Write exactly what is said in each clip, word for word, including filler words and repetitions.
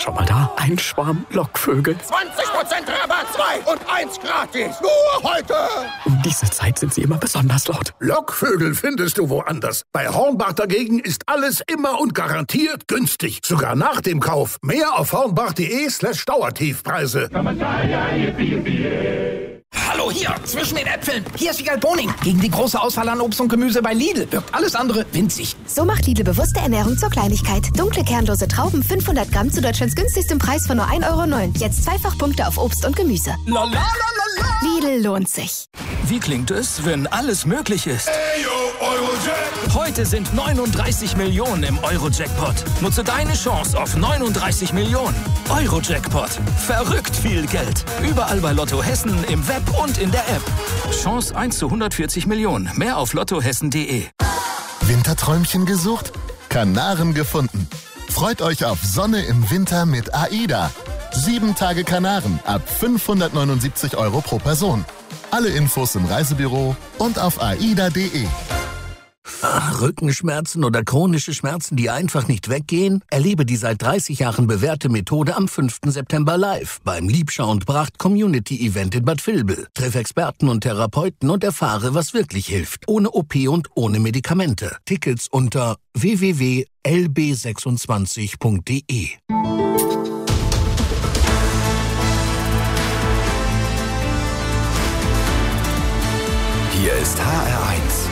Schau mal da, ein Schwarm Lockvögel. zwanzig Prozent Rabatt, zwei und eins gratis. Nur heute. Um diese Zeit sind sie immer besonders laut. Lockvögel findest du woanders. Bei Hornbach dagegen ist alles immer und garantiert günstig. Sogar nach dem Kauf. Mehr auf hornbach.de slash Dauertiefpreise. Hallo hier, zwischen den Äpfeln. Hier ist Wiegald Boning. Gegen die große Auswahl an Obst und Gemüse bei Lidl wirkt alles andere winzig. So macht Lidl bewusste Ernährung zur Kleinigkeit. Dunkle kernlose Trauben fünfhundert Gramm zu Deutschlands günstigsten Preis von nur ein Euro neun. Jetzt zweifach Punkte auf Obst und Gemüse. La, la, la, la, la. Lidl lohnt sich. Wie klingt es, wenn alles möglich ist? Hey, yo, Eurojack. Heute sind neununddreißig Millionen im Euro-Jackpot. Nutze deine Chance auf neununddreißig Millionen. Euro-Jackpot. Verrückt viel Geld. Überall bei Lotto Hessen, im Web und in der App. Chance eins zu hundertvierzig Millionen. Mehr auf lottohessen punkt de. Winterträumchen gesucht? Kanaren gefunden. Freut euch auf Sonne im Winter mit AIDA. Sieben Tage Kanaren ab fünfhundertneunundsiebzig Euro pro Person. Alle Infos im Reisebüro und auf aida punkt de. Ach, Rückenschmerzen oder chronische Schmerzen, die einfach nicht weggehen? Erlebe die seit dreißig Jahren bewährte Methode am fünften September live beim Liebschau und Bracht Community Event in Bad Vilbel. Treff Experten und Therapeuten und erfahre, was wirklich hilft. Ohne O P und ohne Medikamente. Tickets unter w w w punkt l b sechsundzwanzig punkt de. Hier ist H R eins.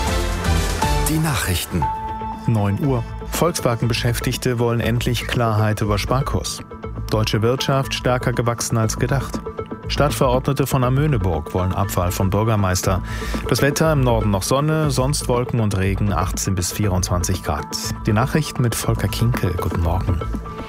Die Nachrichten. neun Uhr. Volkswagen-Beschäftigte wollen endlich Klarheit über Sparkurs. Deutsche Wirtschaft stärker gewachsen als gedacht. Stadtverordnete von Amöneburg wollen Abwahl vom Bürgermeister. Das Wetter im Norden noch Sonne, sonst Wolken und Regen, achtzehn bis vierundzwanzig Grad. Die Nachrichten mit Volker Kinkel. Guten Morgen.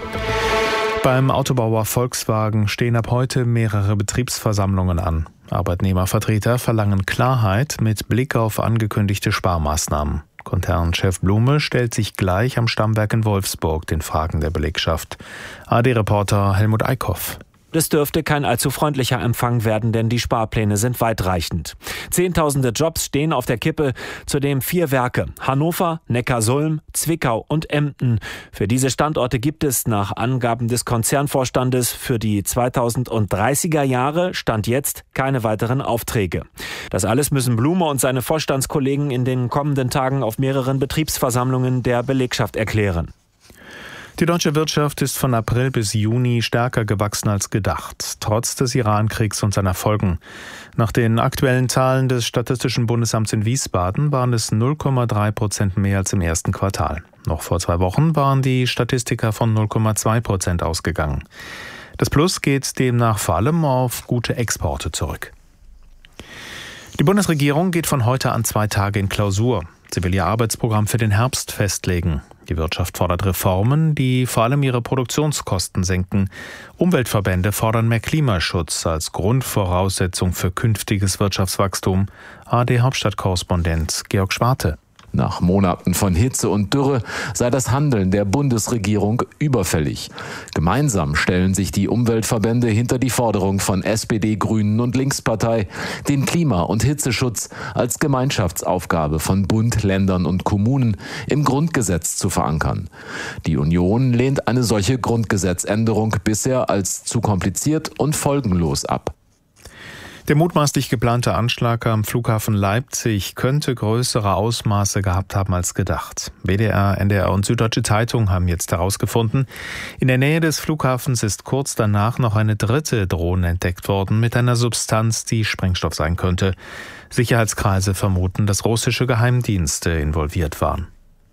Beim Autobauer Volkswagen stehen ab heute mehrere Betriebsversammlungen an. Arbeitnehmervertreter verlangen Klarheit mit Blick auf angekündigte Sparmaßnahmen. Konzernchef Blume stellt sich gleich am Stammwerk in Wolfsburg den Fragen der Belegschaft. A D-Reporter Helmut Eickhoff. Das dürfte kein allzu freundlicher Empfang werden, denn die Sparpläne sind weitreichend. Zehntausende Jobs stehen auf der Kippe, zudem vier Werke: Hannover, Neckarsulm, Zwickau und Emden. Für diese Standorte gibt es nach Angaben des Konzernvorstandes für die zweitausenddreißiger Jahre Stand jetzt keine weiteren Aufträge. Das alles müssen Blume und seine Vorstandskollegen in den kommenden Tagen auf mehreren Betriebsversammlungen der Belegschaft erklären. Die deutsche Wirtschaft ist von April bis Juni stärker gewachsen als gedacht, trotz des Irankriegs und seiner Folgen. Nach den aktuellen Zahlen des Statistischen Bundesamts in Wiesbaden waren es null Komma drei Prozent mehr als im ersten Quartal. Noch vor zwei Wochen waren die Statistiker von null Komma zwei Prozent ausgegangen. Das Plus geht demnach vor allem auf gute Exporte zurück. Die Bundesregierung geht von heute an zwei Tage in Klausur. Sie will ihr Arbeitsprogramm für den Herbst festlegen. Die Wirtschaft fordert Reformen, die vor allem ihre Produktionskosten senken. Umweltverbände fordern mehr Klimaschutz als Grundvoraussetzung für künftiges Wirtschaftswachstum. A R D-Hauptstadtkorrespondent Georg Schwarte. Nach Monaten von Hitze und Dürre sei das Handeln der Bundesregierung überfällig. Gemeinsam stellen sich die Umweltverbände hinter die Forderung von S P D, Grünen und Linkspartei, den Klima- und Hitzeschutz als Gemeinschaftsaufgabe von Bund, Ländern und Kommunen im Grundgesetz zu verankern. Die Union lehnt eine solche Grundgesetzänderung bisher als zu kompliziert und folgenlos ab. Der mutmaßlich geplante Anschlag am Flughafen Leipzig könnte größere Ausmaße gehabt haben als gedacht. W D R, N D R und Süddeutsche Zeitung haben jetzt herausgefunden, in der Nähe des Flughafens ist kurz danach noch eine dritte Drohne entdeckt worden mit einer Substanz, die Sprengstoff sein könnte. Sicherheitskreise vermuten, dass russische Geheimdienste involviert waren.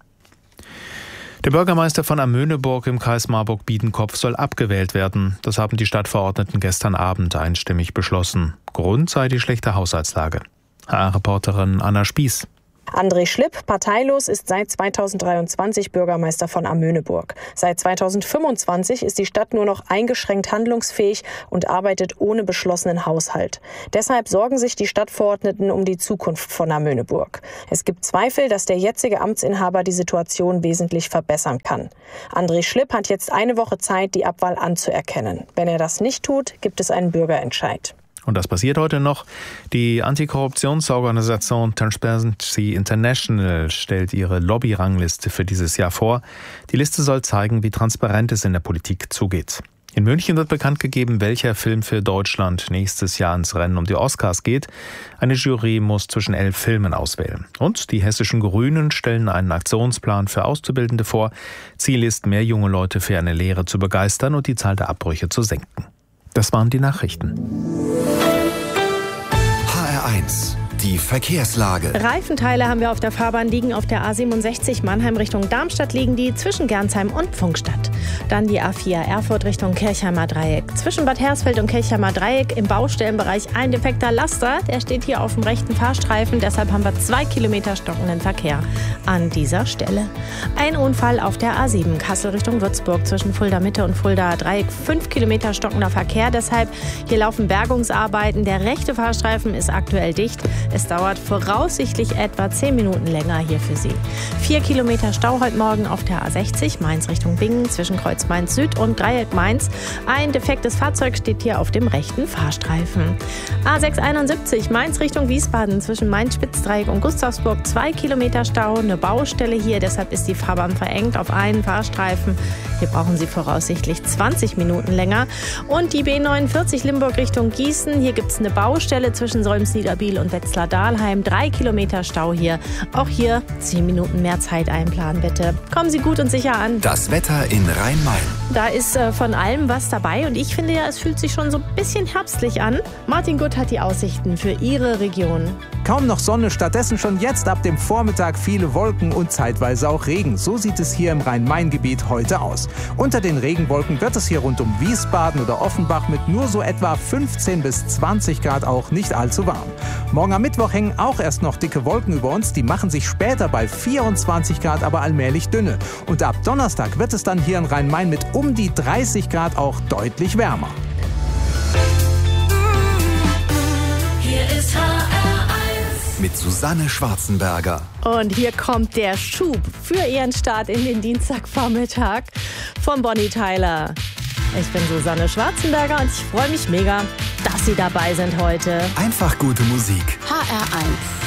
Der Bürgermeister von Amöneburg im Kreis Marburg-Biedenkopf soll abgewählt werden. Das haben die Stadtverordneten gestern Abend einstimmig beschlossen. Grund sei die schlechte Haushaltslage. H R-Reporterin Anna Spieß. André Schlipp, parteilos, ist seit zweitausenddreiundzwanzig Bürgermeister von Amöneburg. Seit zweitausendfünfundzwanzig ist die Stadt nur noch eingeschränkt handlungsfähig und arbeitet ohne beschlossenen Haushalt. Deshalb sorgen sich die Stadtverordneten um die Zukunft von Amöneburg. Es gibt Zweifel, dass der jetzige Amtsinhaber die Situation wesentlich verbessern kann. André Schlipp hat jetzt eine Woche Zeit, die Abwahl anzuerkennen. Wenn er das nicht tut, gibt es einen Bürgerentscheid. Und das passiert heute noch. Die Antikorruptionsorganisation Transparency International stellt ihre Lobby-Rangliste für dieses Jahr vor. Die Liste soll zeigen, wie transparent es in der Politik zugeht. In München wird bekannt gegeben, welcher Film für Deutschland nächstes Jahr ins Rennen um die Oscars geht. Eine Jury muss zwischen elf Filmen auswählen. Und die hessischen Grünen stellen einen Aktionsplan für Auszubildende vor. Ziel ist, mehr junge Leute für eine Lehre zu begeistern und die Zahl der Abbrüche zu senken. Das waren die Nachrichten. H R eins. Die Verkehrslage. Reifenteile haben wir auf der Fahrbahn liegen. Auf der A siebenundsechzig Mannheim Richtung Darmstadt liegen die zwischen Gernsheim und Pfungstadt. Dann die A vier Erfurt Richtung Kirchheimer Dreieck. Zwischen Bad Hersfeld und Kirchheimer Dreieck im Baustellenbereich ein defekter Laster. Der steht hier auf dem rechten Fahrstreifen. Deshalb haben wir zwei Kilometer stockenden Verkehr an dieser Stelle. Ein Unfall auf der A sieben Kassel Richtung Würzburg zwischen Fulda Mitte und Fulda Dreieck. Fünf Kilometer stockender Verkehr. Deshalb hier laufen Bergungsarbeiten. Der rechte Fahrstreifen ist aktuell dicht. Es dauert voraussichtlich etwa zehn Minuten länger hier für Sie. Vier Kilometer Stau heute Morgen auf der A sechzig, Mainz Richtung Bingen, zwischen Kreuz Mainz Süd und Dreieck Mainz. Ein defektes Fahrzeug steht hier auf dem rechten Fahrstreifen. A sechshunderteinundsiebzig, Mainz Richtung Wiesbaden, zwischen Mainz-Spitzdreieck und Gustavsburg. Zwei Kilometer Stau, eine Baustelle hier, deshalb ist die Fahrbahn verengt auf einen Fahrstreifen. Hier brauchen Sie voraussichtlich zwanzig Minuten länger. Und die B neunundvierzig Limburg Richtung Gießen, hier gibt es eine Baustelle zwischen Solms-Niederbiel und Wetzlar-Dahlheim. Drei Kilometer Stau hier. Auch hier zehn Minuten mehr Zeit einplanen, bitte. Kommen Sie gut und sicher an. Das Wetter in Rhein-Main. Da ist äh, von allem was dabei und ich finde ja, es fühlt sich schon so ein bisschen herbstlich an. Martin Gutt hat die Aussichten für Ihre Region. Kaum noch Sonne, stattdessen schon jetzt ab dem Vormittag viele Wolken und zeitweise auch Regen. So sieht es hier im Rhein-Main-Gebiet heute aus. Unter den Regenwolken wird es hier rund um Wiesbaden oder Offenbach mit nur so etwa fünfzehn bis zwanzig Grad auch nicht allzu warm. Morgen am Mittwoch hängen auch erst noch dicke Wolken über uns. Die machen sich später bei vierundzwanzig Grad aber allmählich dünne. Und ab Donnerstag wird es dann hier in Rhein-Main mit um die dreißig Grad auch deutlich wärmer. Hier ist H R eins mit Susanne Schwarzenberger. Und hier kommt der Schub für Ihren Start in den Dienstagvormittag von Bonnie Tyler. Ich bin Susanne Schwarzenberger und ich freue mich mega, dass Sie dabei sind heute. Einfach gute Musik. H R eins.